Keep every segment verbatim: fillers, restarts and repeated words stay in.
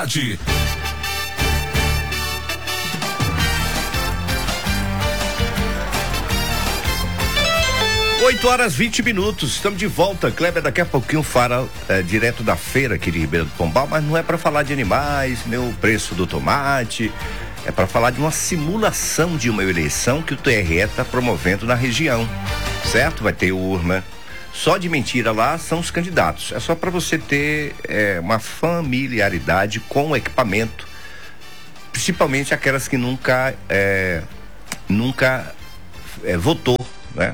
oito horas vinte minutos, estamos de volta. Kleber daqui a pouquinho fala é, direto da feira aqui de Ribeira do Pombal, mas não é para falar de animais, nem o preço do tomate, é para falar de uma simulação de uma eleição que o T R E está promovendo na região, certo? Vai ter urna. Só de mentira lá são os candidatos. É só para você ter é, uma familiaridade com o equipamento, principalmente aquelas que nunca é, nunca é, votou, né?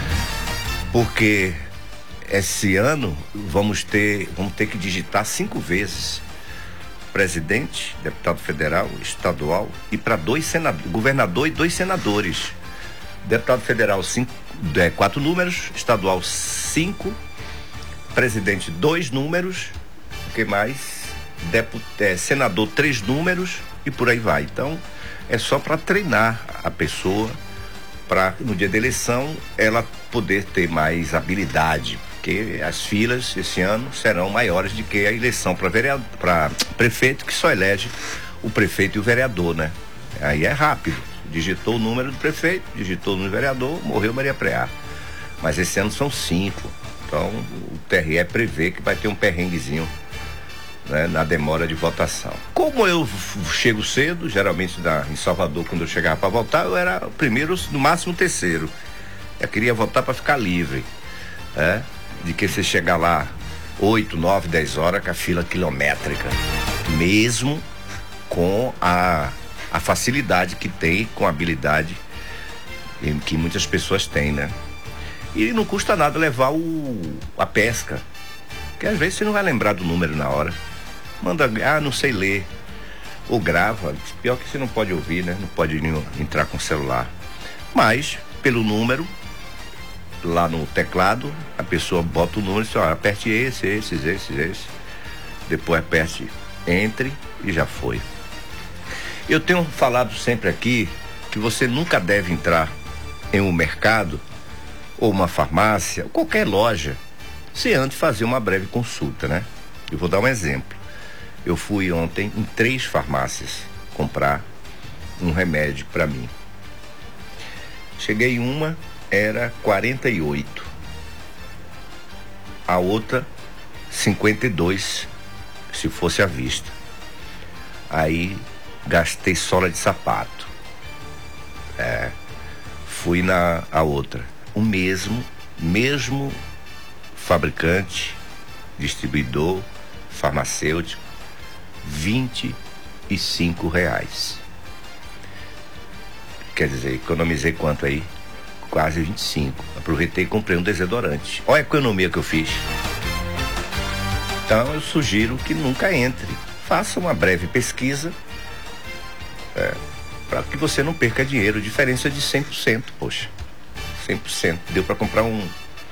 Porque esse ano vamos ter, vamos ter que digitar cinco vezes presidente, deputado federal, estadual e para dois senadores, governador e dois senadores. Deputado federal, cinco, é, quatro números, estadual, cinco, presidente, dois números, o que mais? Deput, é, senador, três números e por aí vai. Então, é só para treinar a pessoa, para no dia da eleição ela poder ter mais habilidade, porque as filas esse ano serão maiores do que a eleição para vereador, para prefeito, que só elege o prefeito e o vereador, né? Aí é rápido, digitou o número do prefeito, digitou o número do vereador, morreu Maria Preá. Mas esse ano são cinco, então o T R E prevê que vai ter um perrenguezinho, né, na demora de votação. Como eu chego cedo, geralmente na, em Salvador, quando eu chegava para votar, eu era o primeiro, no máximo o terceiro. Eu queria votar para ficar livre, né? De que você chegar lá oito, nove, dez horas com a fila quilométrica, mesmo com a, a facilidade que tem, com a habilidade que muitas pessoas têm, né? E não custa nada levar o, a pesca, porque às vezes você não vai lembrar do número na hora. Manda, ah, não sei ler, ou grava, pior que você não pode ouvir, né? Não pode entrar com o celular, mas pelo número lá no teclado, a pessoa bota o número e diz, ó, aperte esse, esses, esses, esse, depois aperte entre e já foi. Eu tenho falado sempre aqui que você nunca deve entrar em um mercado ou uma farmácia, ou qualquer loja, sem antes fazer uma breve consulta, né? Eu vou dar um exemplo. Eu fui ontem em três farmácias comprar um remédio para mim. Cheguei em uma, era quarenta e oito. A outra, cinquenta e dois, se fosse à vista. Aí gastei sola de sapato. É, fui na a outra. O mesmo, mesmo fabricante, distribuidor, farmacêutico, vinte e cinco reais. Quer dizer, economizei quanto aí? Quase vinte e cinco. Aproveitei e comprei um desodorante. Olha a economia que eu fiz. Então eu sugiro que nunca entre. Faça uma breve pesquisa, é, para que você não perca dinheiro. Diferença de cem por cento, poxa. cem por cento. Deu para comprar um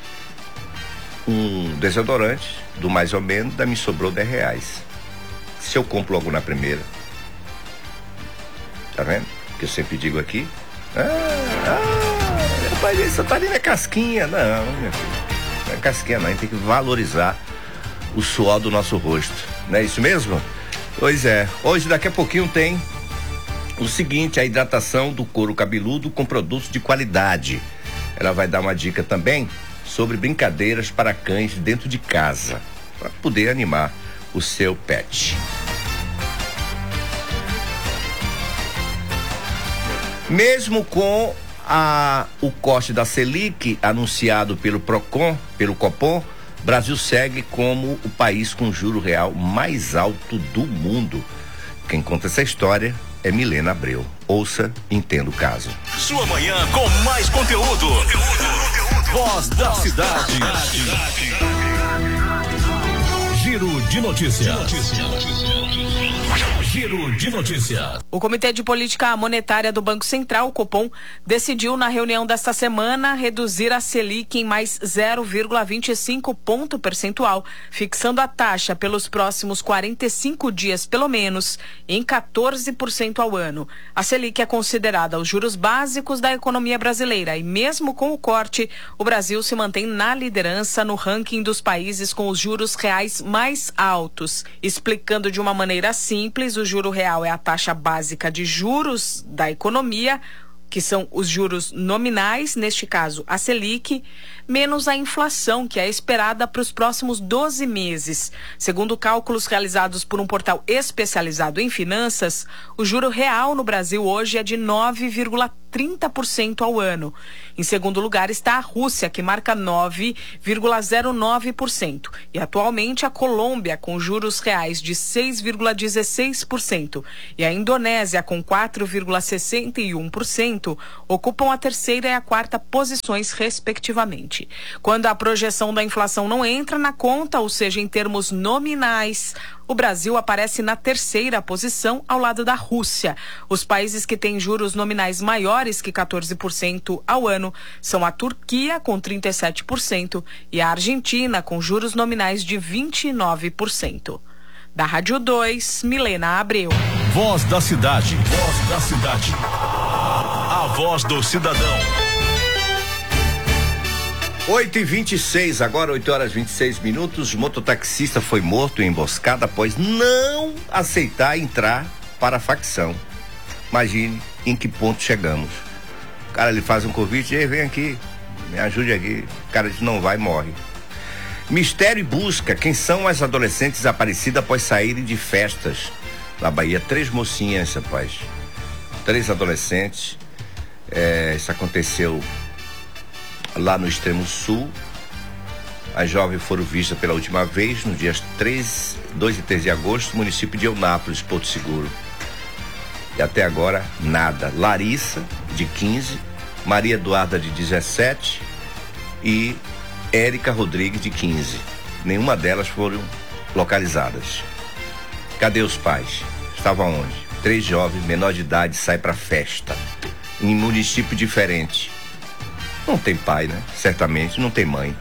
um desodorante do mais ou menos, da me sobrou dez reais. Se eu compro logo na primeira, tá vendo? Que eu sempre digo aqui, ah, ah rapaz, isso tá ali na casquinha. Não, minha filha, não é casquinha não, a gente tem que valorizar o suor do nosso rosto, não é isso mesmo? Pois é, hoje daqui a pouquinho tem o seguinte, a hidratação do couro cabeludo com produtos de qualidade. Ela vai dar uma dica também sobre brincadeiras para cães dentro de casa, para poder animar o seu pet. Mesmo com a, o corte da Selic anunciado pelo Procon, pelo Copom, Brasil segue como o país com juro real mais alto do mundo. Quem conta essa história é Milena Abreu. Ouça, entenda o caso. Sua manhã com mais conteúdo. Voz da cidade. Giro de notícias. Giro de Notícias. O Comitê de Política Monetária do Banco Central, o Copom, decidiu na reunião desta semana reduzir a Selic em mais zero vírgula vinte e cinco ponto percentual, fixando a taxa pelos próximos quarenta e cinco dias, pelo menos, em quatorze por cento ao ano. A Selic é considerada os juros básicos da economia brasileira e, mesmo com o corte, o Brasil se mantém na liderança no ranking dos países com os juros reais mais altos. Explicando de uma maneira simples, o juro real é a taxa básica de juros da economia, que são os juros nominais, neste caso a Selic, menos a inflação, que é esperada para os próximos doze meses. Segundo cálculos realizados por um portal especializado em finanças, o juro real no Brasil hoje é de nove vírgula trinta por cento ao ano. Em segundo lugar está a Rússia, que marca nove vírgula zero nove por cento. E atualmente a Colômbia, com juros reais de seis vírgula dezesseis por cento. E a Indonésia, com quatro vírgula sessenta e um por cento, ocupam a terceira e a quarta posições, respectivamente. Quando a projeção da inflação não entra na conta, ou seja, em termos nominais, o Brasil aparece na terceira posição ao lado da Rússia. Os países que têm juros nominais maiores que quatorze por cento ao ano são a Turquia, com trinta e sete por cento, e a Argentina, com juros nominais de vinte e nove por cento. Da Rádio dois, Milena Abreu. Voz da cidade. Voz da cidade. A voz do cidadão. oito e vinte e seis, agora oito horas e vinte e seis minutos. Mototaxista foi morto em emboscada após não aceitar entrar para a facção. Imagine em que ponto chegamos. O cara, ele faz um convite, ei, vem aqui, me ajude aqui. O cara diz não vai, morre. Mistério e busca quem são as adolescentes desaparecidas após saírem de festas na Bahia. Três mocinhas, rapaz. Três adolescentes. É, isso aconteceu lá no extremo sul. As jovens foram vistas pela última vez nos dias três, dois e três de agosto, no município de Eunápolis, Porto Seguro. E até agora, nada. Larissa, de quinze, Maria Eduarda, de dezessete e Érica Rodrigues, de quinze. Nenhuma delas foram localizadas. Cadê os pais? Estavam onde? Três jovens, menor de idade, saem para festa em município diferente. Não tem pai, né? Certamente, não tem mãe.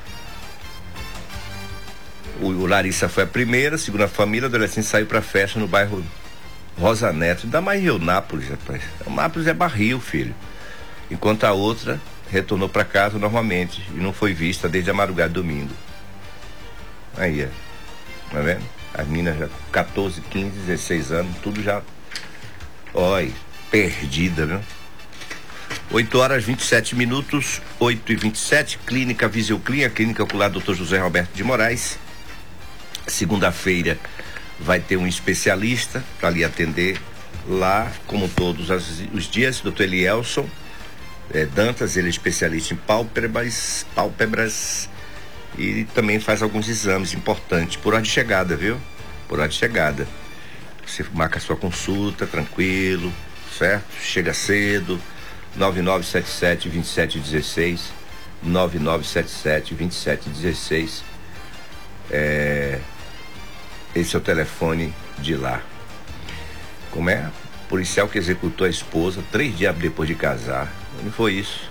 O, o Larissa foi a primeira, segundo a família, a adolescente saiu pra festa no bairro Rosa Neto. Ainda mais em Eunápolis, rapaz. Eunápolis é barril, filho. Enquanto a outra retornou pra casa normalmente e não foi vista desde a madrugada de domingo. Aí, ó. Tá vendo? As meninas já com quatorze, quinze, dezesseis anos, tudo já... Oi, perdida, né? oito horas e vinte e sete minutos, oito e vinte e sete, Clínica Visioclin, a clínica ocular doutor José Roberto de Moraes. Segunda-feira vai ter um especialista para lhe atender lá, como todos as, os dias, doutor Elielson é, Dantas, ele é especialista em pálpebras, pálpebras e também faz alguns exames importantes, por hora de chegada, viu? Por hora de chegada. Você marca a sua consulta, tranquilo, certo? Chega cedo. nove nove sete sete, dois sete um seis, nove nove sete sete, dois sete um seis. É, esse é o telefone de lá. Como é? Policial que executou a esposa três dias depois de casar. Não foi isso.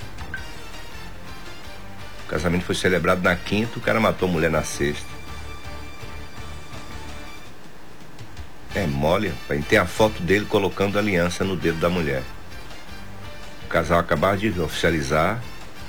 O casamento foi celebrado na quinta, o cara matou a mulher na sexta. É mole, rapaz. Tem a foto dele colocando a aliança no dedo da mulher. O casal acabava de oficializar.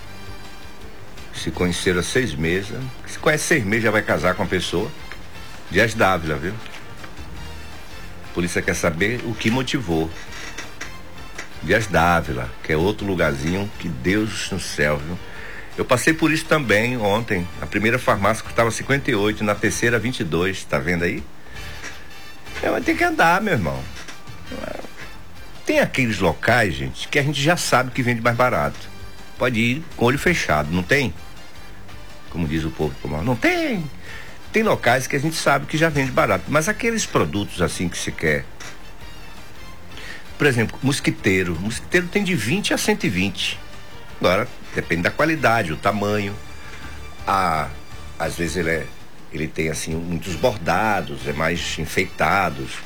Se conheceram há seis meses. Se conhece seis meses, já vai casar com a pessoa. Dias d'Ávila, viu? A polícia quer saber o que motivou. Dias d'Ávila, que é outro lugarzinho que Deus no céu, viu? Eu passei por isso também ontem. A primeira farmácia custava cinquenta e oito, na terceira vinte e dois, tá vendo aí? É, vai ter que andar, meu irmão. Tem aqueles locais, gente, que a gente já sabe que vende mais barato. Pode ir com o olho fechado, não tem? Como diz o povo, não tem. Tem locais que a gente sabe que já vende barato, mas aqueles produtos assim que se quer. Por exemplo, mosquiteiro. Mosquiteiro tem de vinte a cento e vinte. Agora, depende da qualidade, o tamanho. A, às vezes ele é, ele tem assim muitos bordados, é mais enfeitados.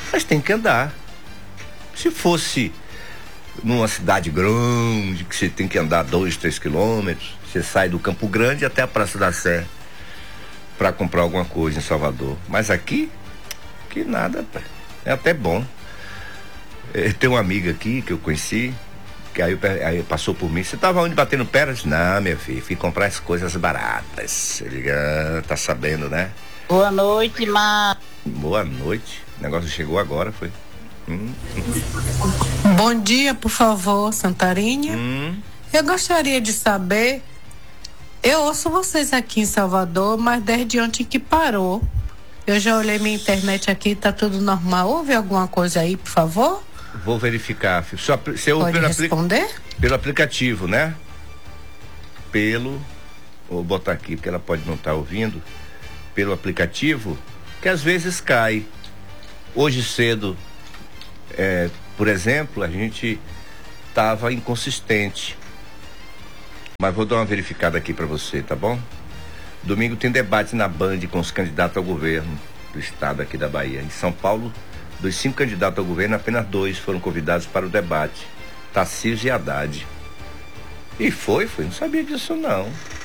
Mas tem que andar. Se fosse numa cidade grande, que você tem que andar dois, três quilômetros, você sai do Campo Grande até a Praça da Sé para comprar alguma coisa em Salvador. Mas aqui, que nada, é até bom. Tem uma amiga aqui que eu conheci, que aí, aí passou por mim. Você tava onde batendo pernas? Não, minha filha, fui comprar as coisas baratas. Ele ah, tá sabendo, né? Boa noite, Mar. Boa noite. O negócio chegou agora, foi. Hum. Bom dia, por favor, Santarinha. Hum. Eu gostaria de saber, eu ouço vocês aqui em Salvador, mas desde ontem que parou. Eu já olhei minha internet aqui, tá tudo normal. Houve alguma coisa aí, por favor? Vou verificar. Você ouve Pode pelo, responder? apli- pelo aplicativo, né? Pelo, vou botar aqui porque ela pode não estar ouvindo. Pelo aplicativo, que às vezes cai. Hoje cedo, é, por exemplo, a gente estava inconsistente. Mas vou dar uma verificada aqui para você, tá bom? Domingo tem debate na Band com os candidatos ao governo do estado aqui da Bahia. Em São Paulo, dos cinco candidatos ao governo, apenas dois foram convidados para o debate: Tarcísio e Haddad. E foi, foi, não sabia disso não.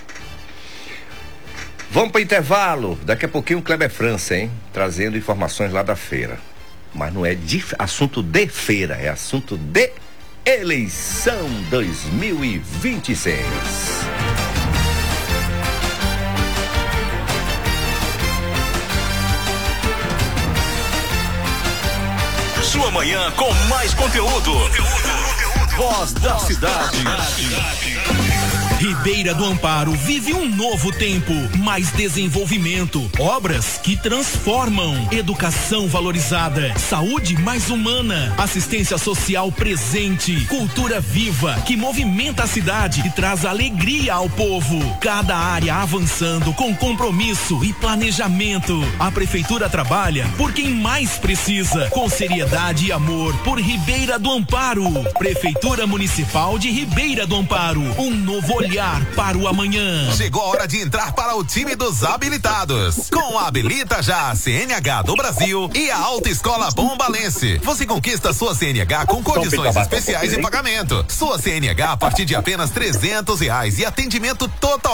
Vamos para intervalo. Daqui a pouquinho o Kleber França, hein? Trazendo informações lá da feira. Mas não é de assunto de feira, é assunto de eleição dois mil e vinte e seis. Sua manhã com mais conteúdo. Voz da Cidade. Ribeira do Amparo vive um novo tempo, mais desenvolvimento, obras que transformam, educação valorizada, saúde mais humana, assistência social presente, cultura viva que movimenta a cidade e traz alegria ao povo. Cada área avançando com compromisso e planejamento. A prefeitura trabalha por quem mais precisa, com seriedade e amor por Ribeira do Amparo. Prefeitura Municipal de Ribeira do Amparo, um novo olhar para o amanhã. Chegou a hora de entrar para o time dos habilitados. Com a Habilita Já, a C N H do Brasil e a Autoescola Bombalense. Você conquista sua C N H com condições especiais de pagamento. Sua C N H a partir de apenas trezentos reais e atendimento total